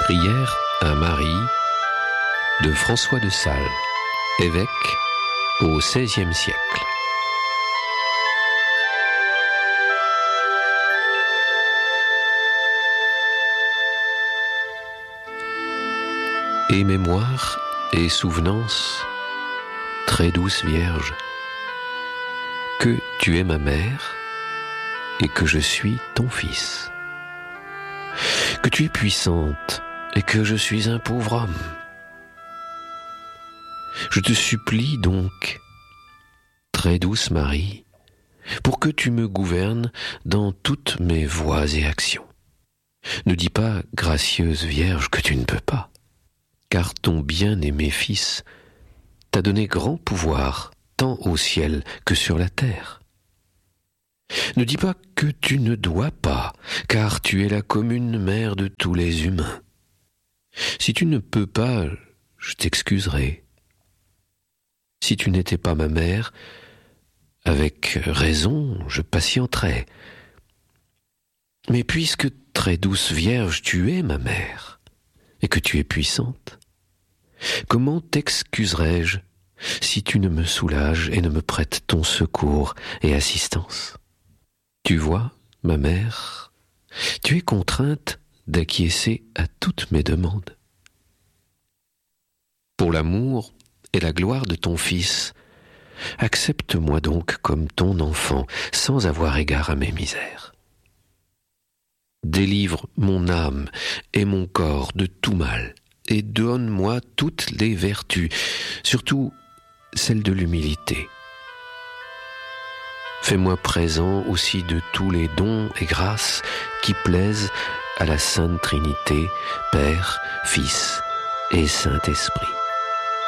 Prière à Marie de François de Sales, évêque au XVIe siècle. Et mémoire et souvenance, très douce Vierge, que tu es ma mère et que je suis ton fils, que tu es puissante et que je suis un pauvre homme. Je te supplie donc, très douce Marie, pour que tu me gouvernes dans toutes mes voies et actions. Ne dis pas, gracieuse Vierge, que tu ne peux pas, car ton bien-aimé Fils t'a donné grand pouvoir, tant au ciel que sur la terre. Ne dis pas que tu ne dois pas, car tu es la commune mère de tous les humains. Si tu ne peux pas, je t'excuserai. Si tu n'étais pas ma mère, avec raison, je patienterais. Mais puisque, très douce Vierge, tu es ma mère, et que tu es puissante, comment t'excuserais-je si tu ne me soulages et ne me prêtes ton secours et assistance? Tu vois, ma mère, tu es contrainte d'acquiescer à toutes mes demandes. Pour l'amour et la gloire de ton Fils, accepte-moi donc comme ton enfant, sans avoir égard à mes misères. Délivre mon âme et mon corps de tout mal, et donne-moi toutes les vertus, surtout celle de l'humilité. Fais-moi présent aussi de tous les dons et grâces qui plaisent à la Sainte Trinité, Père, Fils et Saint-Esprit.